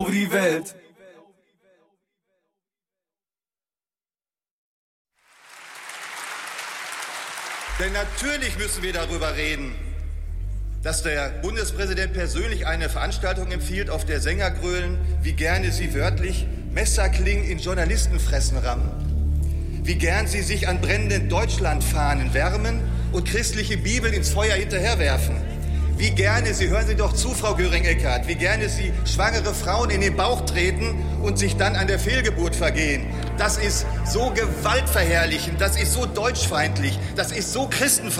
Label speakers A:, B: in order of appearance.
A: over die Welt.
B: Denn natürlich müssen wir darüber reden, dass der Bundespräsident persönlich eine Veranstaltung empfiehlt, auf der Sänger grölen, wie gerne sie wörtlich Messerklingen in Journalistenfressen rammen. Wie gern sie sich an brennenden Deutschlandfahnen wärmen und christliche Bibeln ins Feuer hinterherwerfen. Wie gerne, Sie hören Sie doch zu, Frau Göring-Eckardt, wie gerne Sie schwangere Frauen in den Bauch treten und sich dann an der Fehlgeburt vergehen. Das ist so gewaltverherrlichend, das ist so deutschfeindlich, das ist so christenfeindlich.